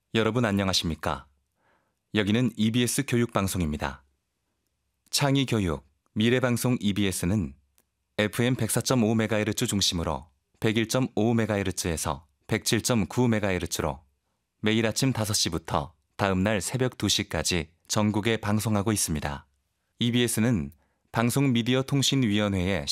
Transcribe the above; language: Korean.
여러분 안녕하십니까? 여기는 EBS 교육방송입니다. 창의교육, 미래방송 EBS는 FM 104.5MHz 중심으로 101.5MHz에서 107.9MHz로 매일 아침 5시부터 다음날 새벽 2시까지 전국에 방송하고 있습니다. EBS는 방송미디어통신위원회의